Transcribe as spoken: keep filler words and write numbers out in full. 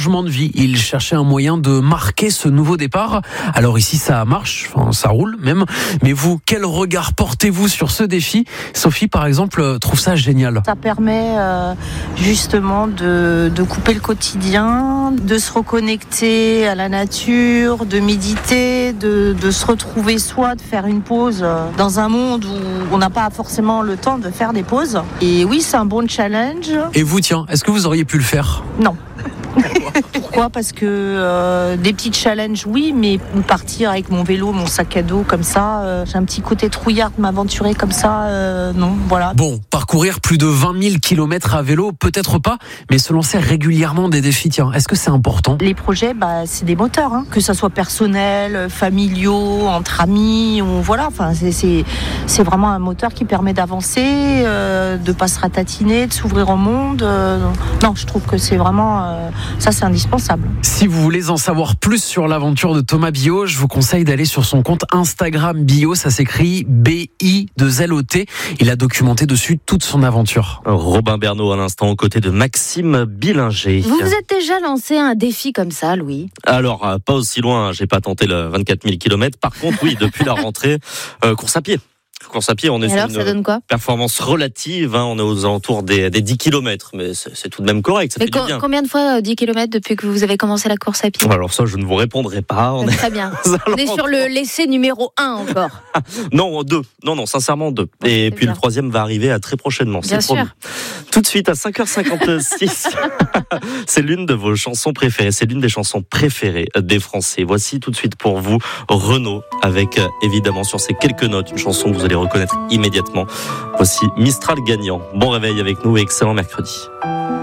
changement de vie. Il cherchait un moyen de marquer ce nouveau départ. Alors ici, ça marche, enfin, ça roule même. Mais vous, quel regard portez-vous sur ce défi ? Sophie, par exemple, trouve ça génial. Ça permet euh, justement de, de couper le quotidien, de se reconnecter à la nature, de méditer, de, de se retrouver soi, de faire une pause dans un monde où on n'a pas forcément le temps de faire des pauses. Et oui, c'est un bon challenge. Et vous, tiens, est-ce que vous auriez pu le faire ? Non. Pourquoi ? Parce que euh, des petits challenges, oui, mais partir avec mon vélo, mon sac à dos comme ça, euh, j'ai un petit côté trouillard de m'aventurer comme ça, euh, non, voilà. Bon, parcourir plus de vingt mille kilomètres à vélo, peut-être pas, mais se lancer régulièrement des défis, tiens, est-ce que c'est important ? Les projets, bah, c'est des moteurs, hein. Que ça soit personnel, familiaux, entre amis, ou voilà, enfin, c'est, c'est, c'est vraiment un moteur qui permet d'avancer, euh, de pas se ratatiner, de s'ouvrir au monde. Euh, non, je trouve que c'est vraiment, euh, ça, c'est indispensable. Si vous voulez en savoir plus sur l'aventure de Thomas Biot, je vous conseille d'aller sur son compte Instagram Biot, ça s'écrit B I deux L O T. Il a documenté dessus toute son aventure. Robin Bernot à l'instant aux côtés de Maxime Billinger. Vous vous êtes déjà lancé un défi comme ça, Louis ? Alors, pas aussi loin, j'ai pas tenté le vingt-quatre mille kilomètres. Par contre, oui, depuis la rentrée, euh, course à pied. Course à pied, on est Et sur alors, une ça donne quoi ? performance relative, hein, on est aux alentours des, des dix kilomètres, mais c'est, c'est tout de même correct, ça Mais fait co- du bien. combien de fois euh, dix kilomètres depuis que vous avez commencé la course à pied ? Alors ça, je ne vous répondrai pas. On est... Très bien. On est sur le l'essai numéro un encore. Non, deux. Non, non, sincèrement deux. Ouais, Et c'est puis bien. le troisième va arriver à très prochainement. Bien c'est promis. sûr. Tout de suite à cinq heures cinquante-six. C'est l'une de vos chansons préférées. C'est l'une des chansons préférées des Français. Voici tout de suite pour vous Renaud avec évidemment sur ces quelques notes une chanson que vous allez reconnaître immédiatement. Voici Mistral gagnant. Bon réveil avec nous et excellent mercredi.